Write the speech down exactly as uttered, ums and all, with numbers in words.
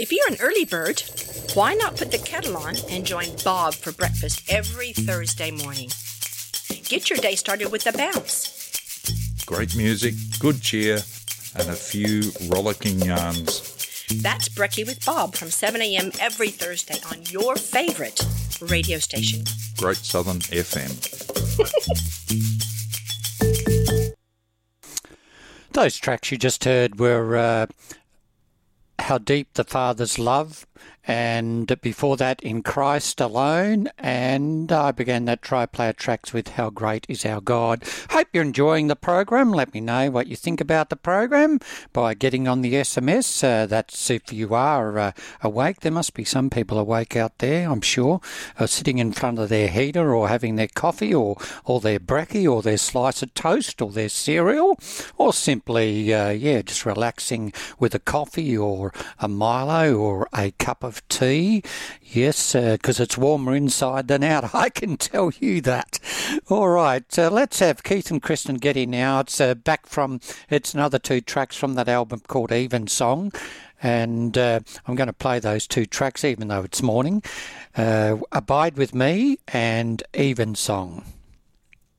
If you're an early bird, why not put the kettle on and join Bob for breakfast every Thursday morning? Get your day started with a bounce. Great music, good cheer, and a few rollicking yarns. That's Brekkie with Bob from seven a.m. every Thursday on your favourite radio station. Great Southern F M. Those tracks you just heard were uh, How Deep the Father's Love, and before that In Christ Alone, and I began that tri-player tracks with How Great Is Our God. Hope you're enjoying the program. Let me know what you think about the program by getting on the S M S. Uh, that's if you are uh, awake. There must be some people awake out there, I'm sure, uh, sitting in front of their heater or having their coffee or, or their brekkie or their slice of toast or their cereal, or simply, uh, yeah, just relaxing with a coffee or a Milo or a cup of tea. Yes, because uh, it's warmer inside than out. I can tell you that. All right, uh, let's have Keith and Kristen Getty now. It's uh, back from, it's another two tracks from that album called Evensong. And uh, I'm going to play those two tracks, even though it's morning. Uh, Abide With Me and Evensong.